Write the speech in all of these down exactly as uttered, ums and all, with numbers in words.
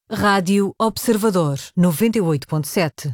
Rádio Observador, noventa e oito ponto sete.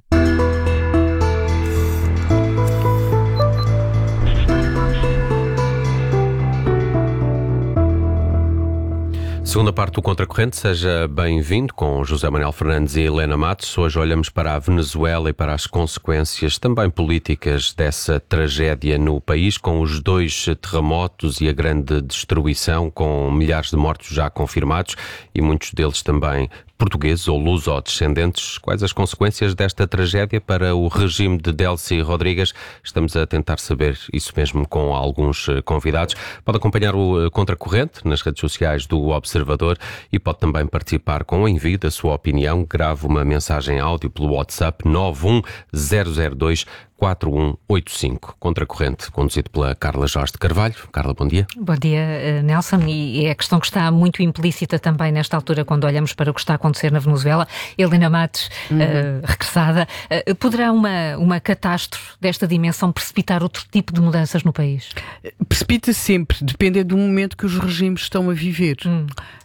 Segunda parte do Contracorrente, seja bem-vindo com José Manuel Fernandes e Helena Matos. Hoje olhamos para a Venezuela e para as consequências também políticas dessa tragédia no país, com os dois terremotos e a grande destruição, com milhares de mortos já confirmados e muitos deles também portugueses ou luso-descendentes. Quais as consequências desta tragédia para o regime de Delcy Rodrigues? Estamos a tentar saber isso mesmo com alguns convidados. Pode acompanhar o Contracorrente nas redes sociais do Observador e pode também participar com o envio da sua opinião. Grave uma mensagem áudio pelo WhatsApp nove um zero zero dois quatro um oito cinco. Contracorrente, conduzido pela Carla Jorge de Carvalho. Carla, bom dia. Bom dia, Nelson. E é a questão que está muito implícita também nesta altura, quando olhamos para o que está a acontecer na Venezuela. Helena Matos, uhum. uh, regressada, uh, poderá uma, uma catástrofe desta dimensão precipitar outro tipo de mudanças no país? Precipita sempre, depende do momento que os regimes estão a viver. Hum.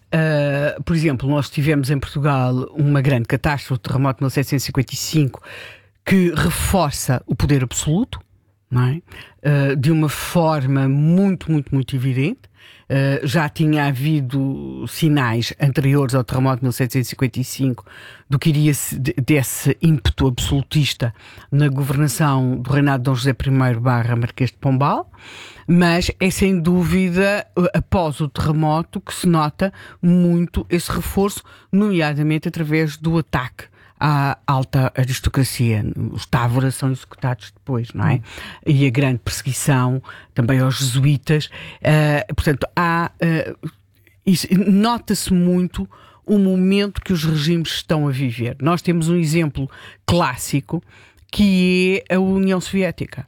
Uh, por exemplo, nós tivemos em Portugal uma grande catástrofe, o terremoto de mil setecentos e cinquenta e cinco, que reforça o poder absoluto, não é? Uh, de uma forma muito, muito, muito evidente. Uh, já tinha havido sinais anteriores ao terremoto de mil setecentos e cinquenta e cinco do que iria desse ímpeto absolutista na governação do reinado de Dom José I barra Marquês de Pombal, mas é sem dúvida após o terremoto que se nota muito esse reforço, nomeadamente através do ataque à alta aristocracia. Os Távora são executados depois, não é? Hum. E a grande perseguição também aos jesuítas. Uh, portanto, há, uh, isso, nota-se muito o momento que os regimes estão a viver. Nós temos um exemplo clássico que é a União Soviética.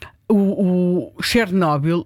O, o Chernobyl,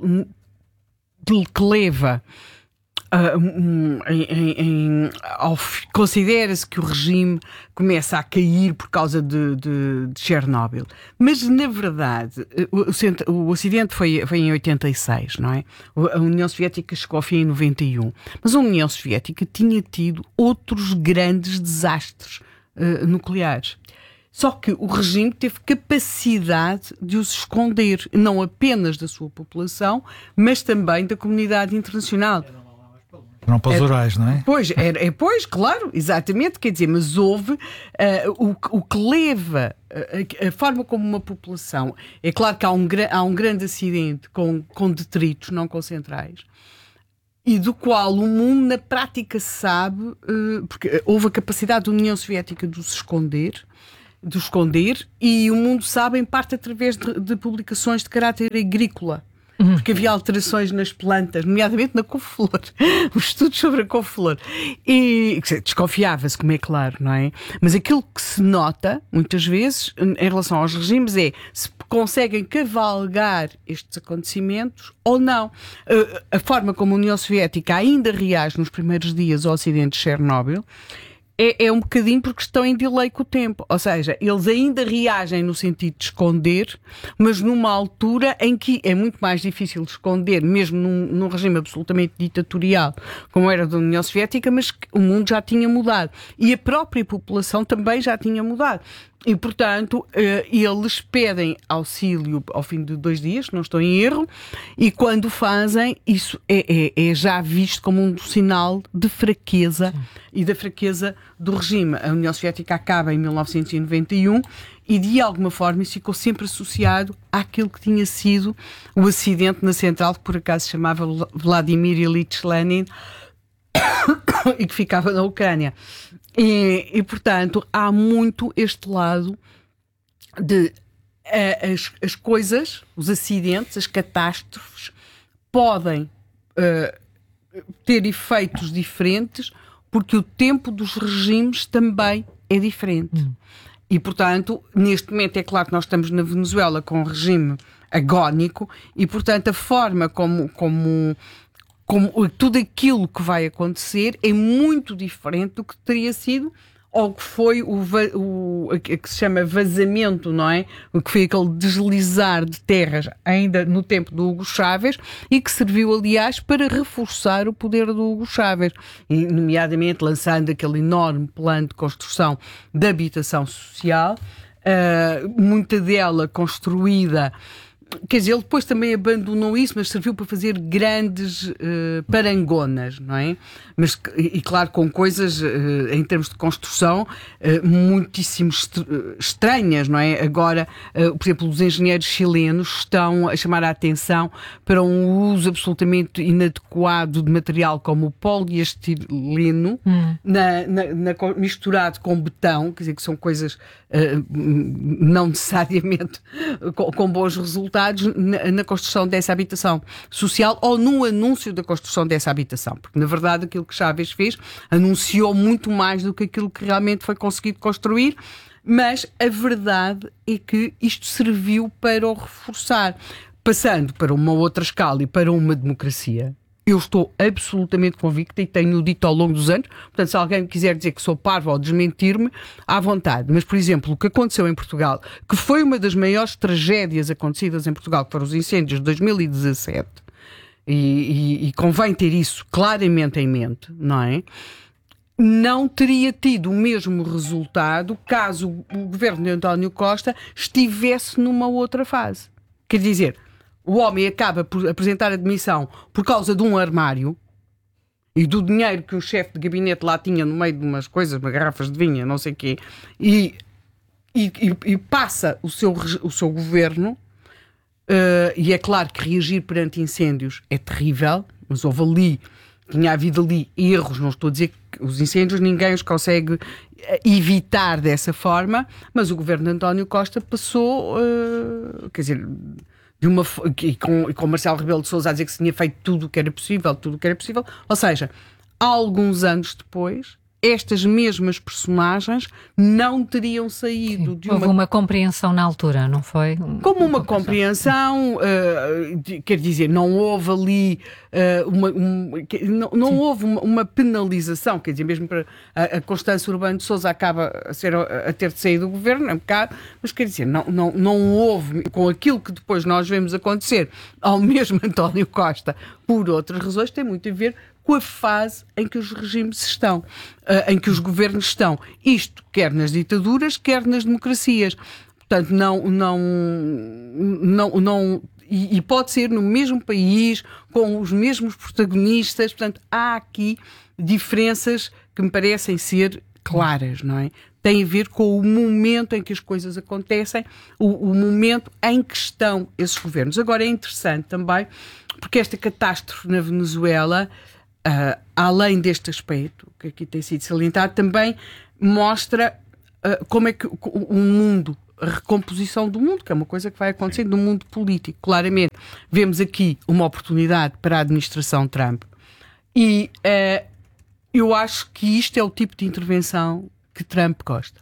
que leva Uh, um, em, em, ao, considera-se que o regime começa a cair por causa de, de, de Chernobyl, mas na verdade o, o, o acidente foi, foi em oitenta e seis, não é? A União Soviética chegou ao fim em noventa e um, mas a União Soviética tinha tido outros grandes desastres uh, nucleares. Só que o regime teve capacidade de os esconder, não apenas da sua população, mas também da comunidade internacional. Não para os Urais, não é? Pois, é, é, pois, claro, exatamente, quer dizer, mas houve uh, o, o que leva uh, a forma como uma população, é claro que há um, há um grande acidente com, com detritos não concentrais, e do qual o mundo na prática sabe, uh, porque houve a capacidade da União Soviética de os esconder, de os esconder, e o mundo sabe em parte através de, de publicações de caráter agrícola. Porque havia alterações nas plantas, nomeadamente na couve-flor, os estudos sobre a couve-flor. E desconfiava-se, como é claro, não é? Mas aquilo que se nota, muitas vezes, em relação aos regimes, é se conseguem cavalgar estes acontecimentos ou não. A forma como a União Soviética ainda reage nos primeiros dias ao acidente de Chernobyl É, é um bocadinho porque estão em delay com o tempo. Ou seja, eles ainda reagem no sentido de esconder, mas numa altura em que é muito mais difícil de esconder, mesmo num, num regime absolutamente ditatorial, como era da União Soviética, mas que o mundo já tinha mudado. E a própria população também já tinha mudado. E, portanto, eles pedem auxílio ao fim de dois dias, não estou em erro, e quando fazem, isso é, é, é já visto como um sinal de fraqueza. Sim. E da fraqueza do regime. A União Soviética acaba em mil novecentos e noventa e um e, de alguma forma, isso ficou sempre associado àquilo que tinha sido o acidente na central, que por acaso se chamava Vladimir Ilyich Lenin, e que ficava na Ucrânia. E, e, portanto, há muito este lado de uh, as, as coisas, os acidentes, as catástrofes, podem uh, ter efeitos diferentes porque o tempo dos regimes também é diferente. Hum. E, portanto, neste momento é claro que nós estamos na Venezuela com um regime agónico e, portanto, a forma como... como como tudo aquilo que vai acontecer é muito diferente do que teria sido ou que foi o, o, o que se chama vazamento, não é? O que foi aquele deslizar de terras ainda no tempo do Hugo Chávez e que serviu, aliás, para reforçar o poder do Hugo Chávez, e, nomeadamente lançando aquele enorme plano de construção de habitação social, uh, muita dela construída. Quer dizer, ele depois também abandonou isso, mas serviu para fazer grandes uh, parangonas, não é? Mas, e, e claro, com coisas, uh, em termos de construção, uh, muitíssimo est- estranhas, não é? Agora, uh, por exemplo, os engenheiros chilenos estão a chamar a atenção para um uso absolutamente inadequado de material como o poliestireno, hum. na, na, na, misturado com betão, quer dizer, que são coisas uh, não necessariamente com, com bons resultados, Na, na construção dessa habitação social ou no anúncio da construção dessa habitação, porque na verdade aquilo que Chávez fez anunciou muito mais do que aquilo que realmente foi conseguido construir, mas a verdade é que isto serviu para o reforçar, passando para uma outra escala e para uma democracia. Eu estou absolutamente convicta e tenho dito ao longo dos anos, portanto, se alguém quiser dizer que sou parvo ou desmentir-me, à vontade. Mas, por exemplo, o que aconteceu em Portugal, que foi uma das maiores tragédias acontecidas em Portugal, que foram os incêndios de dois mil e dezassete, e, e, e convém ter isso claramente em mente, não é? Não teria tido o mesmo resultado caso o governo de António Costa estivesse numa outra fase. Quer dizer, o homem acaba por apresentar a demissão por causa de um armário e do dinheiro que o chefe de gabinete lá tinha no meio de umas coisas, umas garrafas de vinho, não sei o quê, e, e, e passa o seu, o seu governo, uh, e é claro que reagir perante incêndios é terrível, mas houve ali, tinha havido ali erros, não estou a dizer que os incêndios ninguém os consegue evitar dessa forma, mas o governo de António Costa passou, uh, quer dizer... De uma, e, com, e com Marcelo Rebelo de Sousa a dizer que se tinha feito tudo o que era possível, tudo o que era possível. Ou seja, alguns anos depois, estas mesmas personagens não teriam saído Sim, de houve uma... uma compreensão na altura, não foi? Como uma, uma compreensão, uh, quer dizer, não houve ali uh, uma, um, não, não houve uma, uma penalização, quer dizer, mesmo para a, a Constância Urbano de Sousa acaba a, ser, a ter de sair do governo, é um bocado, mas quer dizer, não, não, não houve, com aquilo que depois nós vemos acontecer ao mesmo António Costa, por outras razões, tem muito a ver com a fase em que os regimes estão, uh, em que os governos estão. Isto quer nas ditaduras, quer nas democracias. Portanto, não... não, não, não e, e pode ser no mesmo país, com os mesmos protagonistas. Portanto, há aqui diferenças que me parecem ser claras, não é? Tem a ver com o momento em que as coisas acontecem, o, o momento em que estão esses governos. Agora, é interessante também, porque esta catástrofe na Venezuela... Uh, além deste aspecto que aqui tem sido salientado, também mostra uh, como é que o, o mundo, a recomposição do mundo, que é uma coisa que vai acontecendo no mundo político, claramente. Vemos aqui uma oportunidade para a administração Trump e uh, eu acho que isto é o tipo de intervenção que Trump gosta.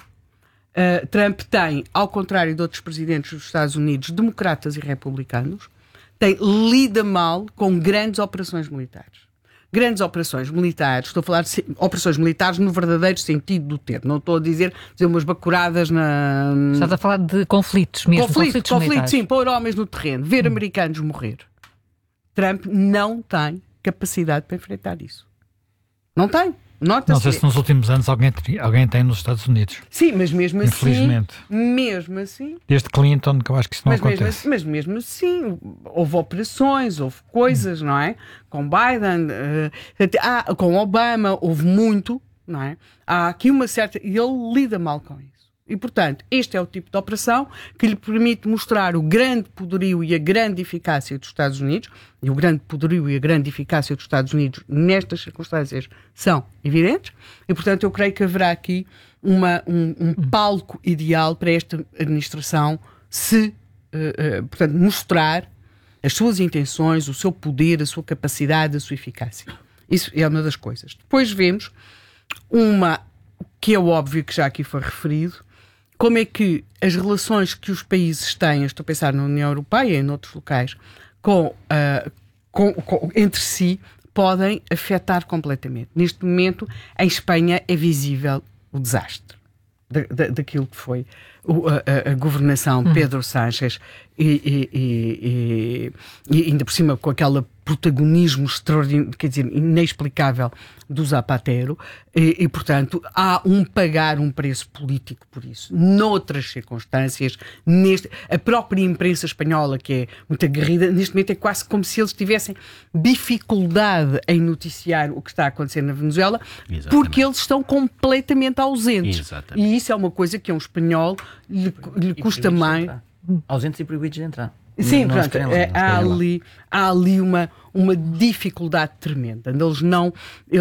Uh, Trump tem, ao contrário de outros presidentes dos Estados Unidos, democratas e republicanos, tem, lida mal com grandes operações militares. Grandes operações militares, estou a falar de operações militares no verdadeiro sentido do termo, não estou a dizer, dizer umas bacuradas na... Estás a falar de conflitos mesmo, conflito, conflitos conflito, militares. Sim, pôr homens no terreno, ver hum. americanos morrer. Trump não tem capacidade para enfrentar isso. Não tem. Nota-se. Não sei se nos últimos anos alguém, alguém tem nos Estados Unidos. Sim, mas mesmo assim... Infelizmente. Mesmo assim... Desde Clinton, que eu acho que isso não mas acontece. Mesmo assim, mas mesmo assim, houve operações, houve coisas, hum. não é? Com Biden, uh, ah, com Obama, houve muito, não é? Há aqui uma certa... E ele lida mal com isso. E, portanto, este é o tipo de operação que lhe permite mostrar o grande poderio e a grande eficácia dos Estados Unidos, e o grande poderio e a grande eficácia dos Estados Unidos nestas circunstâncias são evidentes, e, portanto, eu creio que haverá aqui uma, um, um palco ideal para esta administração se, uh, uh, portanto, mostrar as suas intenções, o seu poder, a sua capacidade, a sua eficácia. Isso é uma das coisas. Depois vemos uma, que é óbvio que já aqui foi referido, como é que as relações que os países têm, estou a pensar na União Europeia e em outros locais, com, uh, com, com, entre si, podem afetar completamente. Neste momento, em Espanha é visível o desastre da, da, daquilo que foi o, a, a governação de Pedro Sánchez e, e, e, e, e ainda por cima com aquele protagonismo extraordinário, quer dizer, inexplicável do Zapatero e, e, portanto, há um pagar um preço político por isso. Noutras circunstâncias, neste, a própria imprensa espanhola, que é muito aguerrida, neste momento é quase como se eles tivessem dificuldade em noticiar o que está a acontecer na Venezuela, Exatamente. Porque eles estão completamente ausentes. Exatamente. E isso é uma coisa que a um espanhol lhe, lhe custa mais. Ausentes e proibidos de entrar. Sim, não pronto, queremos, é, há, ali, há ali uma, uma dificuldade tremenda eles não,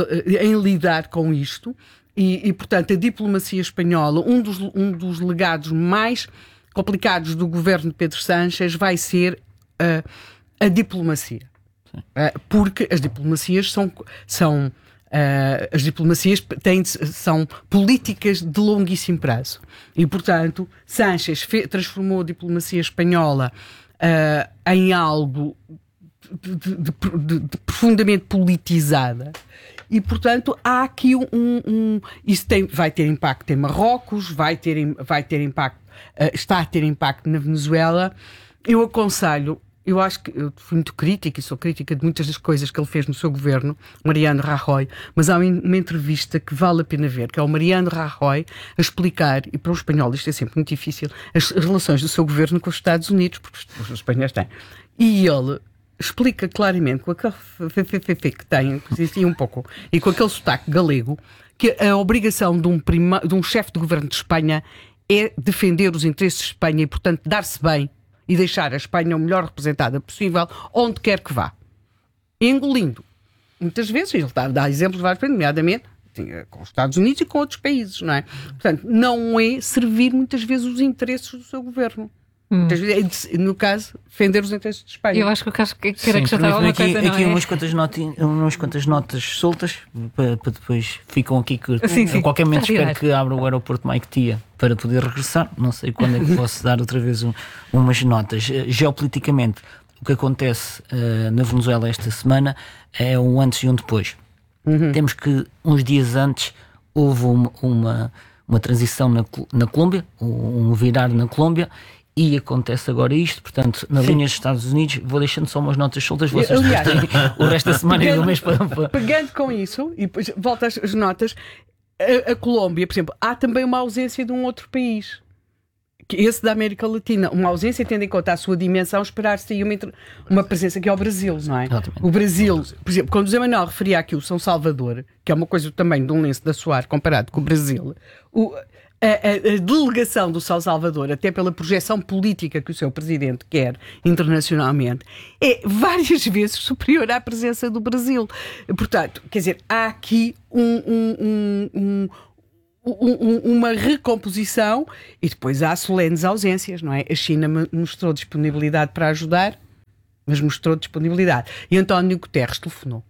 em lidar com isto e, e, portanto, a diplomacia espanhola, um dos, um dos legados mais complicados do governo de Pedro Sánchez vai ser uh, a diplomacia. Uh, porque as diplomacias são... são Uh, as diplomacias têm, são políticas de longuíssimo prazo e, portanto, Sánchez fe, transformou a diplomacia espanhola uh, em algo de, de, de, de profundamente politizada e, portanto, há aqui um... um isso tem, vai ter impacto em Marrocos, vai ter, vai ter impacto, uh, está a ter impacto na Venezuela. Eu aconselho... Eu acho que eu fui muito crítica e sou crítica de muitas das coisas que ele fez no seu governo, Mariano Rajoy, mas há uma entrevista que vale a pena ver, que é o Mariano Rajoy a explicar, e para o espanhol isto é sempre muito difícil, as relações do seu governo com os Estados Unidos, porque os espanhóis têm. E ele explica claramente, com aquele fefefefe que tem, que um pouco, e com aquele sotaque galego, que a obrigação de um, prima, de um chefe de governo de Espanha é defender os interesses de Espanha e, portanto, dar-se bem e deixar a Espanha o melhor representada possível, onde quer que vá. Engolindo. Muitas vezes, ele dá, dá exemplos vários, nomeadamente com os Estados Unidos e com outros países, não é? Portanto, não é servir muitas vezes os interesses do seu governo. Hum. Muitas vezes, no caso, defender os interesses de Espanha. Eu acho que o Carlos quer acrescentar alguma aqui, coisa, não aqui é? umas quantas, noti, umas quantas notas soltas, para, para depois ficam aqui, que sim, sim. a qualquer momento Está espero que abra o aeroporto Maiquetia para poder regressar. Não sei quando é que posso dar outra vez um, umas notas. Geopoliticamente, o que acontece uh, na Venezuela esta semana é um antes e um depois. Uhum. Temos que, uns dias antes, houve uma, uma, uma transição na, na Colômbia, um virar na Colômbia, e acontece agora isto, portanto, na Sim. linha dos Estados Unidos, vou deixando só umas notas soltas, vocês Aliás, têm o resto da semana pegando, e do mês para, para... Pegando com isso, e depois volto às notas, a, a Colômbia, por exemplo, há também uma ausência de um outro país, que esse da América Latina, uma ausência tendo em conta a sua dimensão, esperar-se aí uma, uma presença que é o Brasil, não é? Exatamente. O Brasil, por exemplo, quando o José Manuel referia aqui o São Salvador, que é uma coisa também de um lenço de assoar comparado com o Brasil, o... A, a, a delegação do São Salvador, até pela projeção política que o seu presidente quer internacionalmente, é várias vezes superior à presença do Brasil. Portanto, quer dizer, há aqui um, um, um, um, um, uma recomposição e depois há solenes ausências, não é? A China mostrou disponibilidade para ajudar, mas mostrou disponibilidade. E António Guterres telefonou.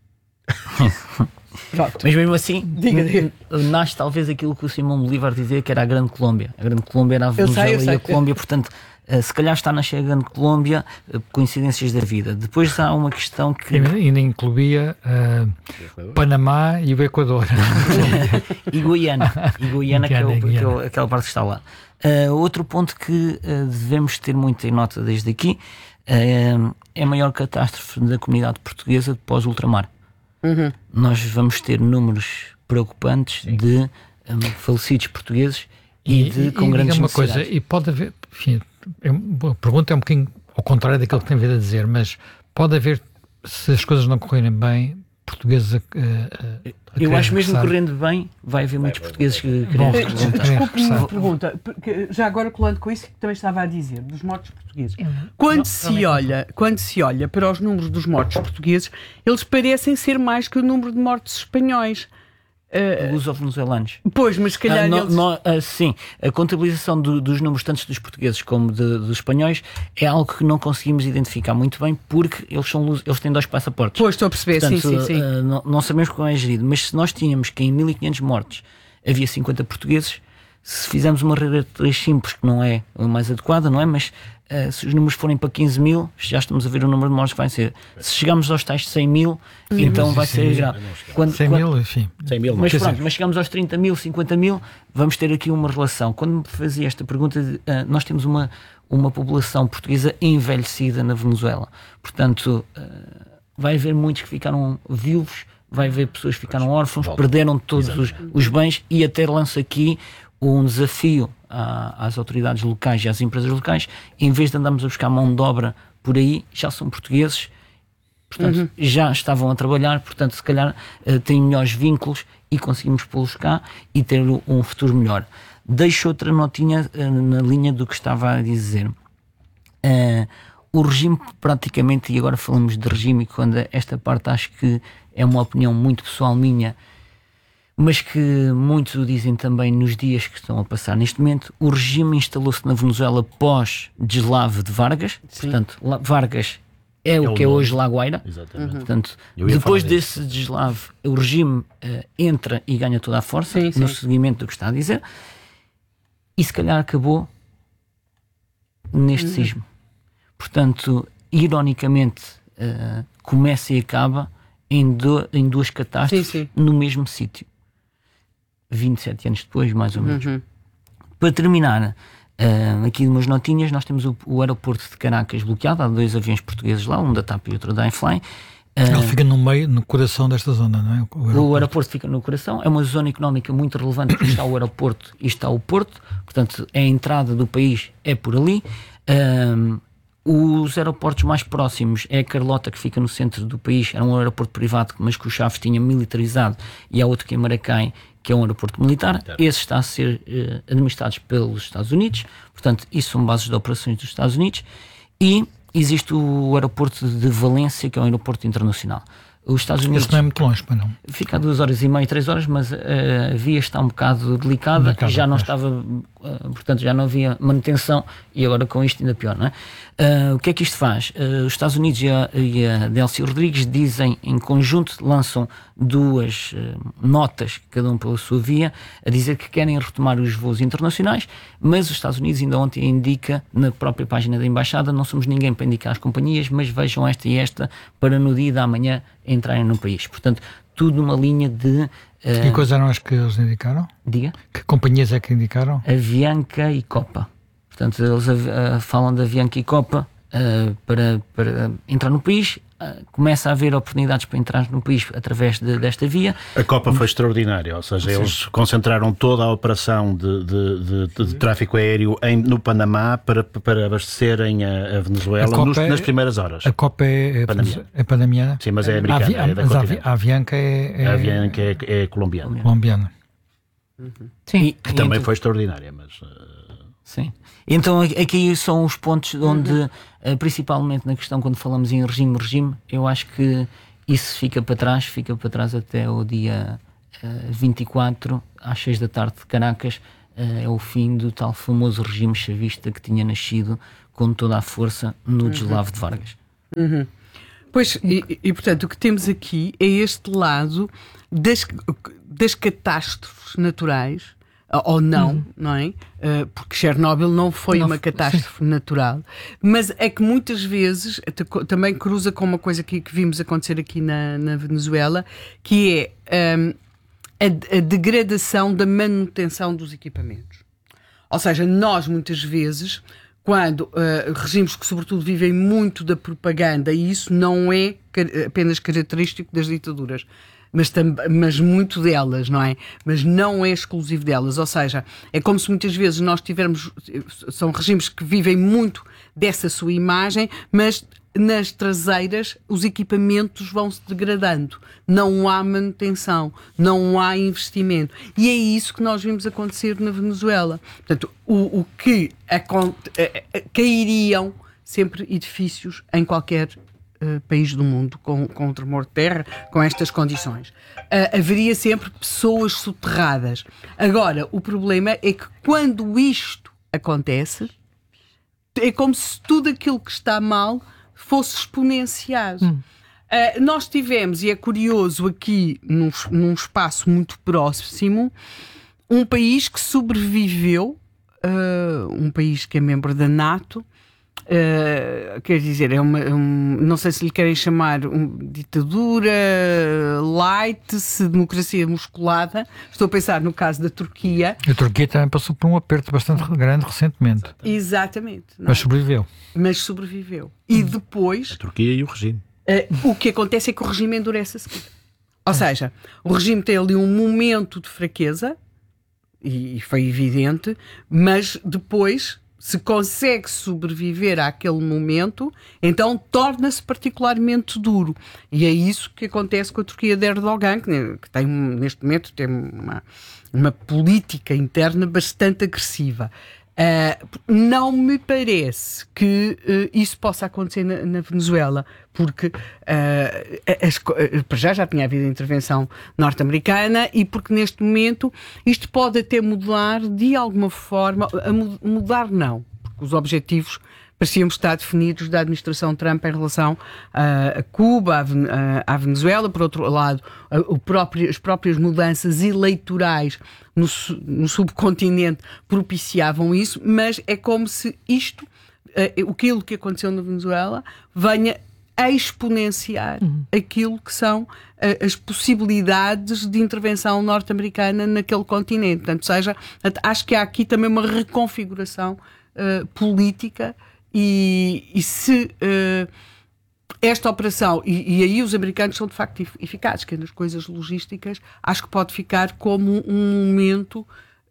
Pronto. Mas mesmo assim, diga, diga. nasce talvez aquilo que o Simão Bolívar dizia que era a Grande Colômbia. A Grande Colômbia era a Venezuela e a Colômbia, portanto, se calhar está a nascer a Grande Colômbia, coincidências da vida. Depois há uma questão que... Ainda incluía uh, Panamá e o Equador. e Guiana, e Guiana, que é, o, que é aquela parte que está lá. Uh, outro ponto que uh, devemos ter muito em nota desde aqui uh, é a maior catástrofe da comunidade portuguesa de pós-ultramar. Uhum. Nós vamos ter números preocupantes Sim. de um, falecidos portugueses e, e de com e, grandes uma necessidades. Coisa, e pode haver, enfim, a pergunta é um bocadinho ao contrário daquilo que tem vindo a dizer, mas pode haver, se as coisas não correrem bem, portugueses a, a, a eu acho mesmo que correndo bem vai haver muitos vai, portugueses vai, vai. que querem representar. Desculpe uma pergunta, porque já agora colando com isso que também estava a dizer, dos mortos portugueses. Quando, não, se olha, quando se olha para os números dos mortos portugueses, eles parecem ser mais que o número de mortos espanhóis. Uh, luso-venezuelanos. Pois, mas se calhar uh, não, eles... não, uh, sim, a contabilização do, dos números tanto dos portugueses como de, dos espanhóis é algo que não conseguimos identificar muito bem porque eles, são, eles têm dois passaportes. Pois, estou a perceber, Portanto, sim, sim, sim. Uh, não, não sabemos como é gerido, mas se nós tínhamos que em mil e quinhentos mortes havia cinquenta portugueses, se fizermos uma regra de três simples, que não é a mais adequada, não é? Mas uh, se os números forem para quinze mil, já estamos a ver o número de mortes que vai ser. Se chegamos aos tais cem mil, sim, então vai ser grave. Quando, cem quando, mil, enfim. cem mil, mas pronto, mas chegamos aos trinta mil, cinquenta mil, vamos ter aqui uma relação. Quando me fazia esta pergunta, uh, nós temos uma, uma população portuguesa envelhecida na Venezuela. Portanto, uh, vai haver muitos que ficaram viúvos, vai haver pessoas que ficaram órfãos, Volta. perderam todos os, os bens, e até lanço aqui um desafio à, às autoridades locais e às empresas locais. Em vez de andarmos a buscar mão de obra por aí, já são portugueses, portanto, uhum. já estavam a trabalhar, portanto, se calhar uh, têm melhores vínculos e conseguimos pô-los cá e ter um futuro melhor. Deixo outra notinha uh, na linha do que estava a dizer. Uh, o regime praticamente, e agora falamos de regime, e quando esta parte acho que é uma opinião muito pessoal minha, mas que muitos dizem também nos dias que estão a passar neste momento, o regime instalou-se na Venezuela pós-deslave de Vargas. Sim. Portanto, Vargas é, é o que é hoje La Guaira. Exatamente. Uhum. Portanto, depois desse deslave, o regime uh, entra e ganha toda a força, sim, no sim. seguimento do que está a dizer, e se calhar acabou neste uhum. sismo. Portanto, ironicamente, uh, começa e acaba em, do, em duas catástrofes sim, sim. no mesmo sítio. vinte e sete anos depois, mais ou menos. Uhum. Para terminar, uh, aqui umas notinhas, nós temos o, o aeroporto de Caracas bloqueado, há dois aviões portugueses lá, um da T A P e outro da Infly. Uh, Ele fica no meio, no coração desta zona, não é? O aeroporto. o aeroporto fica no coração, é uma zona económica muito relevante, porque está o aeroporto e está o porto, portanto, a entrada do país é por ali. Uh, Os aeroportos mais próximos é a Carlota, que fica no centro do país, era um aeroporto privado, mas que o Chaves tinha militarizado, e há outro que é Maracém, que é um aeroporto militar. militar. Esse está a ser uh, administrado pelos Estados Unidos, portanto, isso são bases de operações dos Estados Unidos, e existe o aeroporto de Valência, que é um aeroporto internacional. Os Estados Unidos... Esse não é muito longe, para não? Fica a duas horas e meia, três horas, mas uh, a via está um bocado delicada, delicada já não mas... estava, uh, portanto, já não havia manutenção, e agora com isto ainda pior, não é? Uh, o que é que isto faz? Uh, os Estados Unidos e a, e a Delcy Rodrigues dizem em conjunto, lançam duas uh, notas, cada um pela sua via, a dizer que querem retomar os voos internacionais, mas os Estados Unidos ainda ontem indica, na própria página da Embaixada, não somos ninguém para indicar as companhias, mas vejam esta e esta para no dia da manhã entrarem no país. Portanto, tudo numa linha de... Uh, que coisas eram as que eles indicaram? Diga. Que companhias é que indicaram? Avianca e Copa. Portanto, eles uh, falam da Avianca e Copa uh, para, para entrar no país. Uh, começa a haver oportunidades para entrar no país através de, desta via. A Copa foi extraordinária, ou seja, Sim. eles concentraram toda a operação de, de, de, de, de tráfico aéreo em, no Panamá para, para abastecerem a, a Venezuela a nos, é, nas primeiras horas. A Copa é, é, panamiana. é panamiana? Sim, mas é americana. A, é mas a, a Avianca é, é... A Avianca é, é colombiana. colombiana. Uhum. Sim. E, que também então... foi extraordinária, mas... Uh... Sim. Então aqui são os pontos onde, uhum. principalmente na questão quando falamos em regime-regime, eu acho que isso fica para trás, fica para trás até o dia uh, vinte e quatro, às seis da tarde de Caracas, uh, é o fim do tal famoso regime chavista que tinha nascido com toda a força no uhum. deslave de Vargas. Uhum. Pois, e, e portanto o que temos aqui é este lado das, das catástrofes naturais, ou não, uhum. não é? Uh, porque Chernobyl não foi não, uma catástrofe sim. natural, mas é que muitas vezes também cruza com uma coisa que, que vimos acontecer aqui na, na Venezuela, que é um, a, a degradação da manutenção dos equipamentos. Ou seja, nós muitas vezes, quando uh, regimes que sobretudo vivem muito da propaganda, e isso não é apenas característico das ditaduras, Mas, tam, mas muito delas, não é? Mas não é exclusivo delas, ou seja, é como se muitas vezes nós tivermos, são regimes que vivem muito dessa sua imagem, mas nas traseiras os equipamentos vão-se degradando, não há manutenção, não há investimento, e é isso que nós vimos acontecer na Venezuela. Portanto, o, o que a, a, a, cairiam sempre edifícios em qualquer Uh, país do mundo com, com um tremor de terra, com estas condições. Uh, haveria sempre pessoas soterradas. Agora, o problema é que quando isto acontece, é como se tudo aquilo que está mal fosse exponenciado. Hum. Uh, nós tivemos, e é curioso aqui, num, num espaço muito próximo, um país que sobreviveu, uh, um país que é membro da NATO. Uh, quer dizer, é uma, um, não sei se lhe querem chamar um, ditadura light, se democracia musculada. Estou a pensar no caso da Turquia. A Turquia também passou por um aperto bastante grande recentemente. Exatamente. Não. Mas sobreviveu. Mas sobreviveu. E depois... A Turquia e o regime. Uh, o que acontece é que o regime endurece a seguir. Ou seja, o regime tem ali um momento de fraqueza, e foi evidente, mas depois... se consegue sobreviver àquele momento, então torna-se particularmente duro. E é isso que acontece com a Turquia de Erdogan, que tem, neste momento tem uma, uma política interna bastante agressiva. Uh, não me parece que uh, isso possa acontecer na, na Venezuela, porque uh, as, uh, já já tinha havido intervenção norte-americana e porque neste momento isto pode até mudar de alguma forma, a mudar não, porque os objetivos pareciam estar definidos da administração Trump em relação uh, a Cuba, à Venezuela. Por outro lado, uh, o próprio, as próprias mudanças eleitorais no, no subcontinente propiciavam isso, mas é como se isto, uh, aquilo que aconteceu na Venezuela, venha a exponenciar uhum. aquilo que são uh, as possibilidades de intervenção norte-americana naquele continente. Portanto, seja, acho que há aqui também uma reconfiguração uh, política. E, e se uh, esta operação, e, e aí os americanos são de facto eficazes, que nas coisas logísticas, acho que pode ficar como um momento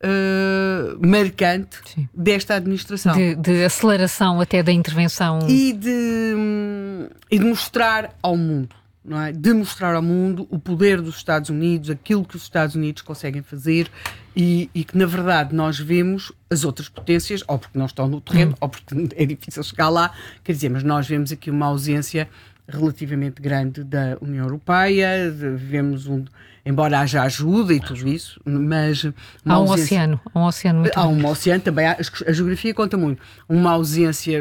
uh, marcante Sim. desta administração. De, de aceleração até da intervenção. E de, um, e de mostrar ao mundo, não é? De mostrar ao mundo o poder dos Estados Unidos, aquilo que os Estados Unidos conseguem fazer e, e que, na verdade, nós vemos as outras potências, ou porque não estão no terreno, hum. ou porque é difícil chegar lá, quer dizer, mas nós vemos aqui uma ausência relativamente grande da União Europeia, vemos um, embora haja ajuda e tudo isso, mas... Há um ausência, oceano, um oceano muito Há um oceano, também há, a geografia conta muito, uma ausência...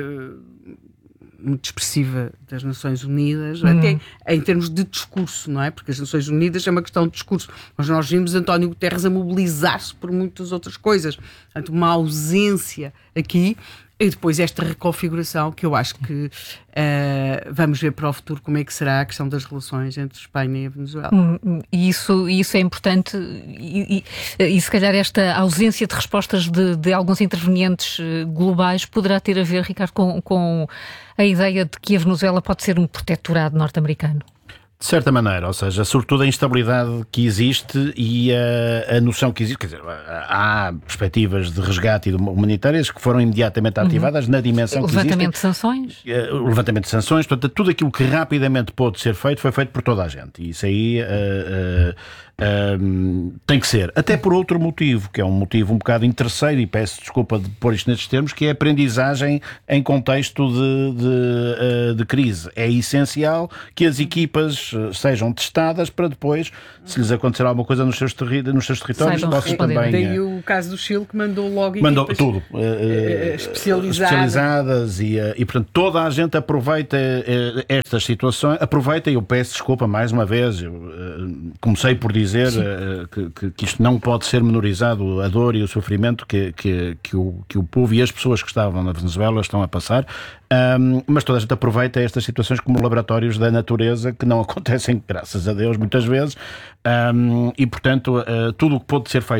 muito expressiva das Nações Unidas, hum. até em termos de discurso, não é? Porque as Nações Unidas é uma questão de discurso. Mas nós vimos António Guterres a mobilizar-se por muitas outras coisas. Portanto, uma ausência aqui. E depois esta reconfiguração que eu acho que uh, vamos ver para o futuro como é que será a questão das relações entre Espanha e a Venezuela. Hum, e isso, isso é importante e, e, e se calhar esta ausência de respostas de, de alguns intervenientes globais poderá ter a ver, Ricardo, com, com a ideia de que a Venezuela pode ser um protetorado norte-americano. De certa maneira, ou seja, sobretudo a instabilidade que existe e a, a noção que existe, quer dizer, há perspectivas de resgate humanitárias que foram imediatamente ativadas uhum. na dimensão o que existe. O levantamento de sanções? O levantamento de sanções, portanto, tudo aquilo que rapidamente pôde ser feito foi feito por toda a gente. E isso aí uh, uh, uh, tem que ser. Até por outro motivo, que é um motivo um bocado interesseiro, e peço desculpa de pôr isto nestes termos, que é a aprendizagem em contexto de, de, uh, de crise. É essencial que as equipas sejam testadas para depois, se lhes acontecer alguma coisa nos seus, terri nos seus territórios, possam também... Daí o caso do Chile que mandou logo mandou equipas tudo, uh, especializadas, especializadas e, uh, e, portanto, toda a gente aproveita uh, estas situações, aproveita, e eu peço desculpa mais uma vez, eu uh, comecei por dizer uh, que, que, que isto não pode ser menorizado, a dor e o sofrimento que, que, que, o, que o povo e as pessoas que estavam na Venezuela estão a passar. Um, mas toda a gente aproveita estas situações como laboratórios da natureza que não acontecem, graças a Deus, muitas vezes, um, e portanto uh, tudo o que pode ser feito